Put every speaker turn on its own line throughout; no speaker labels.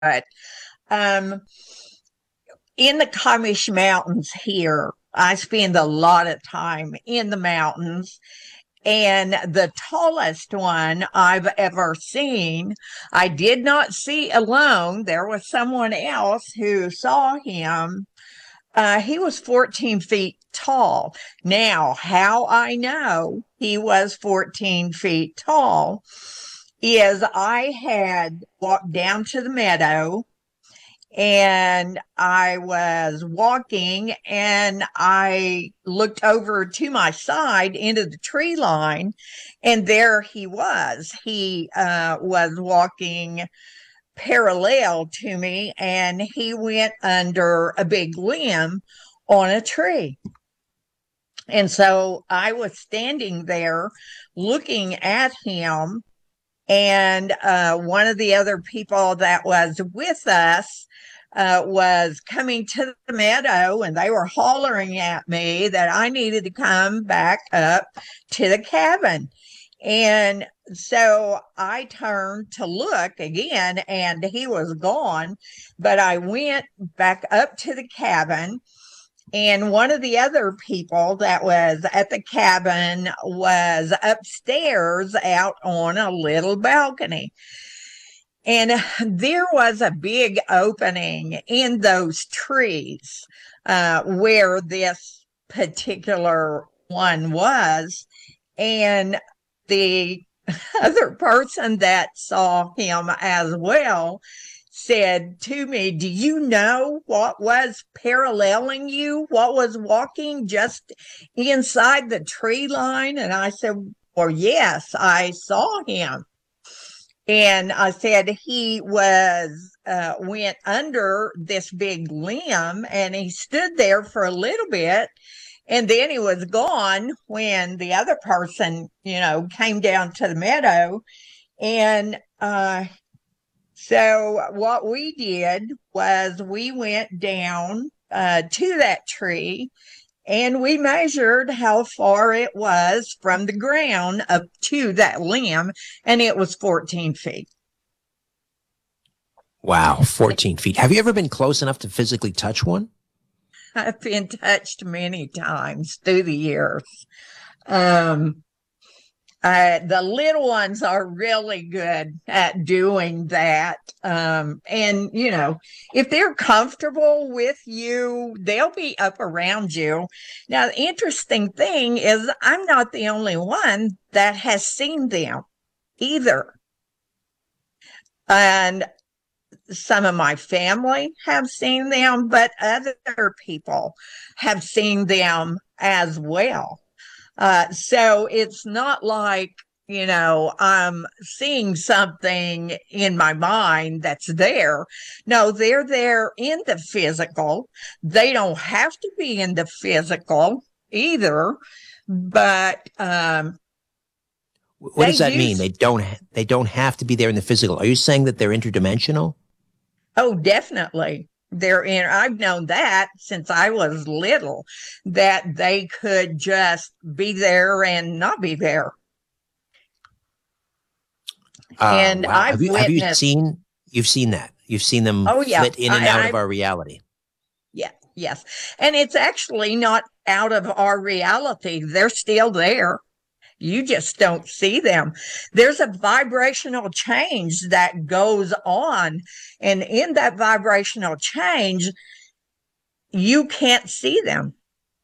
Um, in the Comish Mountains here, I spend a lot of time in the mountains. And the tallest one I've ever seen, I did not see alone. There was someone else who saw him. He was 14 feet tall. Now, how I know he was 14 feet tall is I had walked down to the meadow and I was walking and I looked over to my side into the tree line, and there he was. He was walking parallel to me, and he went under a big limb on a tree. And so I was standing there looking at him, and one of the other people that was with us was coming to the meadow, and they were hollering at me that I needed to come back up to the cabin. And so I turned to look again, and he was gone. But I went back up to the cabin, and one of the other people that was at the cabin was upstairs out on a little balcony. And there was a big opening in those trees where this particular one was. And the other person that saw him as well said to me, "Do you know what was paralleling you? What was walking just inside the tree line?" And I said, "Well, yes, I saw him." And I said he was went under this big limb, and he stood there for a little bit, and then he was gone when the other person, came down to the meadow. And so what we did was we went down to that tree, and we measured how far it was from the ground up to that limb, and it was 14 feet.
Wow, 14 feet. Have you ever been close enough to physically touch one?
I've been touched many times through the years. The little ones are really good at doing that. And, if they're comfortable with you, they'll be up around you. Now, the interesting thing is, I'm not the only one that has seen them either. And some of my family have seen them, but other people have seen them as well. So it's not like, I'm seeing something in my mind that's there. No, they're there in the physical. They don't have to be in the physical either, but
what does that mean? They don't have to be there in the physical. Are you saying that they're interdimensional?
Oh, definitely. I've known that since I was little, that they could just be there and not be there. And
Wow.
I've witnessed.
You've seen that? You've seen them
Oh, yeah.
flit in and out of our reality.
Yeah, yes. And it's actually not out of our reality. They're still there. You just don't see them. There's a vibrational change that goes on. And in that vibrational change, you can't see them.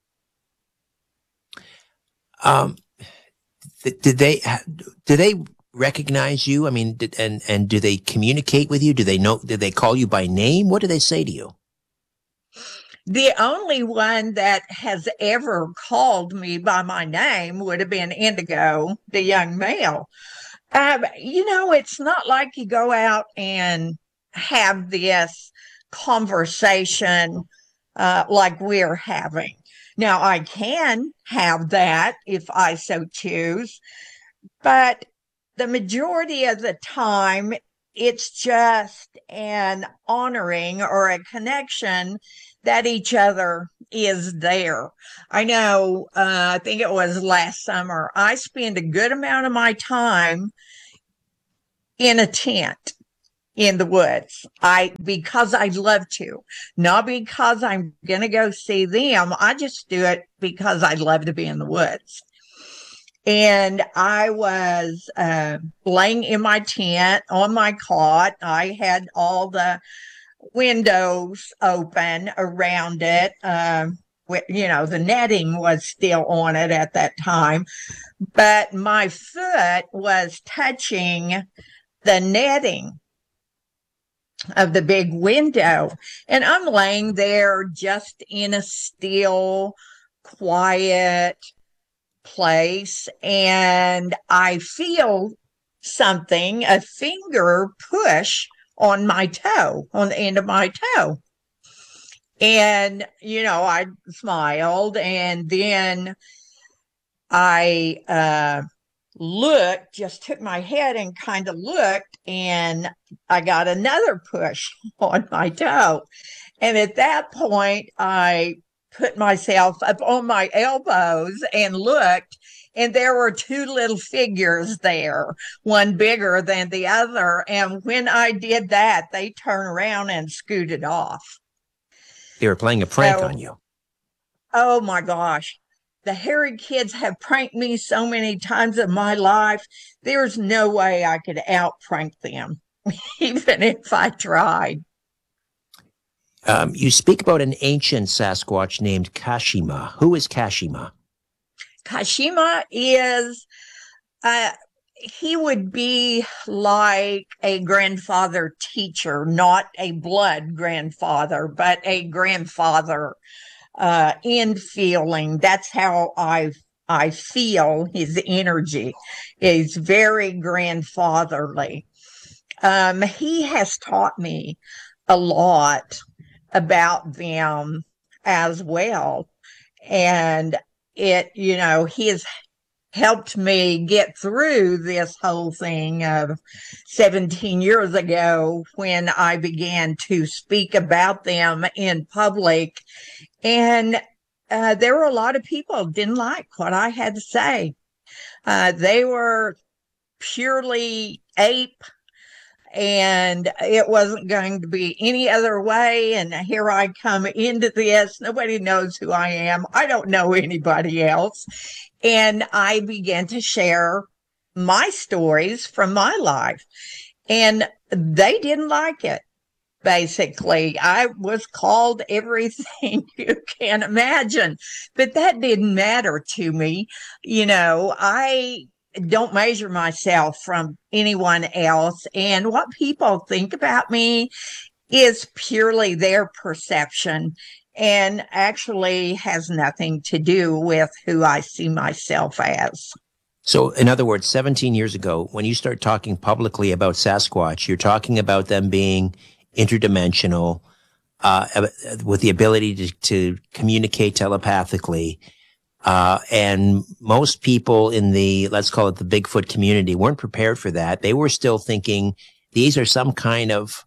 Did they recognize you? I mean, and do they communicate with you? Do they know? Did they call you by name? What do they say to you?
The only one that has ever called me by my name would have been Indigo, the young male. It's not like you go out and have this conversation like we're having. Now, I can have that if I so choose, but the majority of the time, it's just an honoring or a connection that each other is there. I know, I think it was last summer, I spent a good amount of my time in a tent. in the woods. Because I love to, not because I'm going to go see them. I just do it because I love to be in the woods. And I was laying in my tent on my cot. I had all the windows open around it. The netting was still on it at that time, but my foot was touching the netting of the big window. And I'm laying there just in a still, quiet place. And I feel something, a finger push on my toe, on the end of my toe. And, I smiled, and then I looked, just took my head and kind of looked, and I got another push on my toe. And at that point, I put myself up on my elbows and looked, and there were two little figures there, one bigger than the other. And when I did that, they turned around and scooted off.
They were playing a prank on you.
Oh my gosh. The hairy kids have pranked me so many times in my life. There's no way I could out prank them, even if I tried.
You speak about an ancient Sasquatch named Kashima. Who is Kashima?
Kashima is, he would be like a grandfather teacher, not a blood grandfather, but a grandfather in feeling. That's how I feel his energy is very grandfatherly. He has taught me a lot about them as well. And he has helped me get through this whole thing of 17 years ago when I began to speak about them in public. And there were a lot of people who didn't like what I had to say. They were purely ape, and it wasn't going to be any other way. And here I come into this. Nobody knows who I am. I don't know anybody else. And I began to share my stories from my life. And they didn't like it. Basically, I was called everything you can imagine, but that didn't matter to me. I don't measure myself from anyone else, and what people think about me is purely their perception and actually has nothing to do with who I see myself as.
So, in other words, 17 years ago, when you start talking publicly about Sasquatch, you're talking about them being interdimensional, with the ability to communicate telepathically. And most people in the, let's call it the Bigfoot community, weren't prepared for that. They were still thinking these are some kind of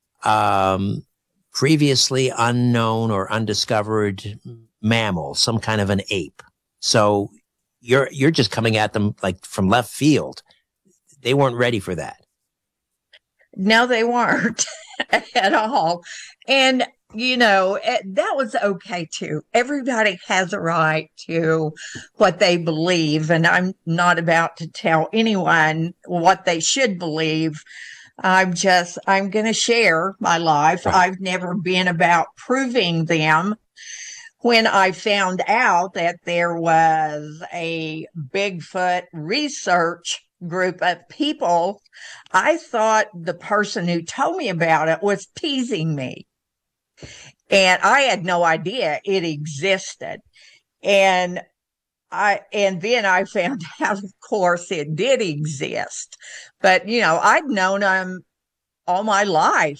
previously unknown or undiscovered mammal, some kind of an ape. So you're just coming at them like from left field. They weren't ready for that.
No, they weren't at all. And, that was okay too. Everybody has a right to what they believe. And I'm not about to tell anyone what they should believe. I'm going to share my life. Right. I've never been about proving them. When I found out that there was a Bigfoot research group of people, I thought the person who told me about it was teasing me. And I had no idea it existed. And then I found out, of course, it did exist. But, I'd known them all my life.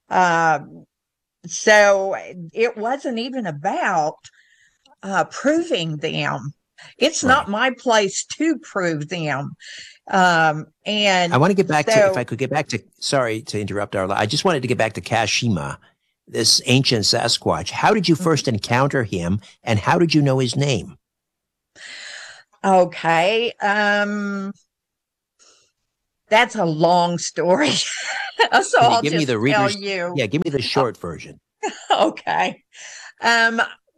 So it wasn't even about proving them. It's not my place to prove them. And
I want to get back to, if I could get back to, sorry to interrupt, Darla. I just wanted to get back to Kashima, this ancient Sasquatch. How did you first encounter him, and how did you know his name?
Okay. That's a long story. So
Can you
I'll
give me
just
the
tell
readers?
you.
Yeah, give me the short version.
Okay. Um,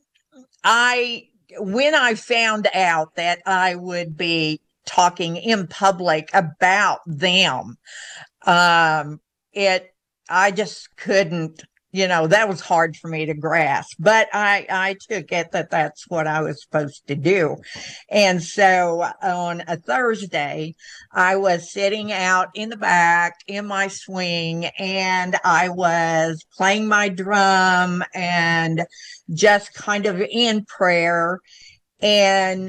when I found out that I would be talking in public about them, um, it, I just couldn't, that was hard for me to grasp, but I took it that that's what I was supposed to do. And so on a Thursday, I was sitting out in the back in my swing, and I was playing my drum and just kind of in prayer. And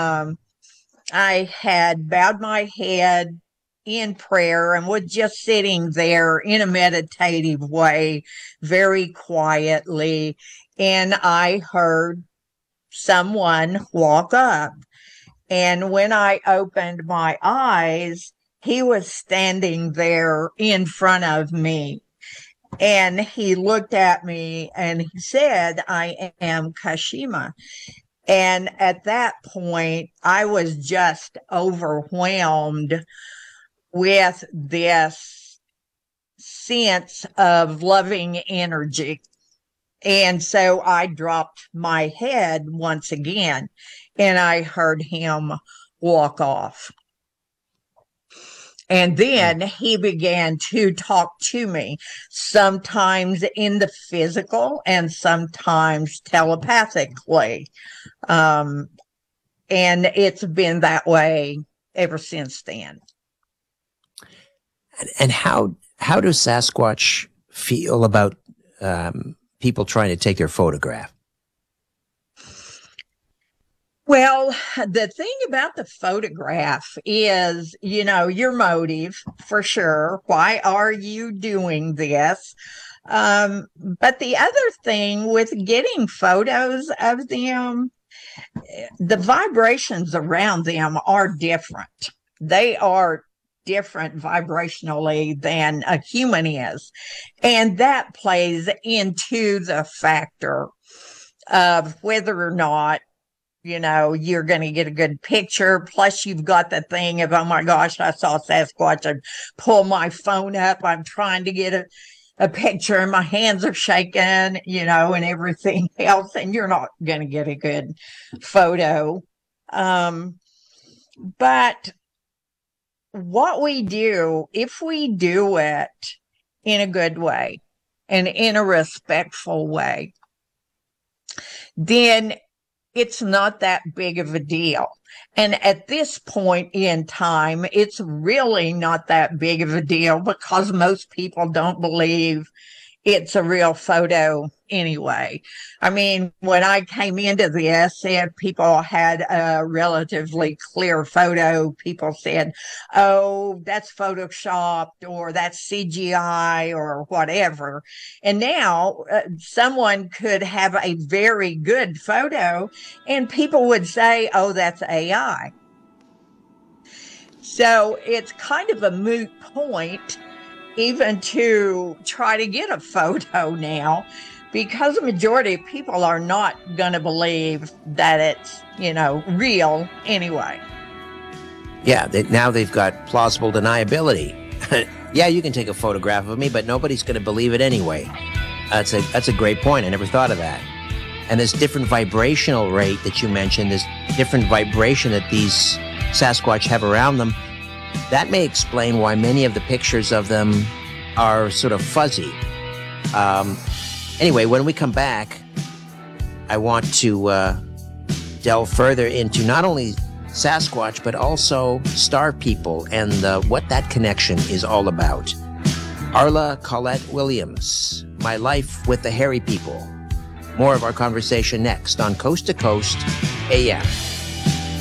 I had bowed my head in prayer and was just sitting there in a meditative way, very quietly. And I heard someone walk up. And when I opened my eyes, he was standing there in front of me. And he looked at me and he said, "I am Kashima." And at that point, I was just overwhelmed with this sense of loving energy. And so I dropped my head once again, and I heard him walk off. And then he began to talk to me, sometimes in the physical and sometimes telepathically. Um, and it's been that way ever since then.
And how does Sasquatch feel about people trying to take their photograph?
Well, the thing about the photograph is, your motive for sure. Why are you doing this? But the other thing with getting photos of them, the vibrations around them are different. They are different vibrationally than a human is. And that plays into the factor of whether or not you're going to get a good picture. Plus, you've got the thing of, oh my gosh, I saw Sasquatch. I pull my phone up. I'm trying to get a picture and my hands are shaking, and everything else. And you're not going to get a good photo. But what we do, if we do it in a good way and in a respectful way, then it's not that big of a deal. And at this point in time, it's really not that big of a deal because most people don't believe it's a real photo anyway. I mean, when I came into this, and people had a relatively clear photo, people said, "Oh, that's photoshopped," or "that's CGI," or whatever. And now someone could have a very good photo and people would say, "Oh, that's AI." So it's kind of a moot point even to try to get a photo now, because the majority of people are not going to believe that it's, real anyway.
Yeah, now they've got plausible deniability. Yeah, you can take a photograph of me, but nobody's going to believe it anyway. That's a great point. I never thought of that. And this different vibrational rate that you mentioned, this different vibration that these Sasquatch have around them, that may explain why many of the pictures of them are sort of fuzzy. Anyway, when we come back, I want to delve further into not only Sasquatch, but also star people and what that connection is all about. Arla Colette Williams, My Life with the Hairy People. More of our conversation next on Coast to Coast AM.